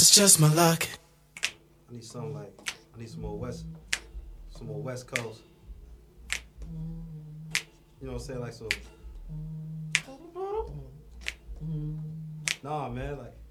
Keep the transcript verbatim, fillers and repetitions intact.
it's just my luck. I need something like, I need some more West, some more West Coast. You know what I'm saying? Like so. Nah, man, like.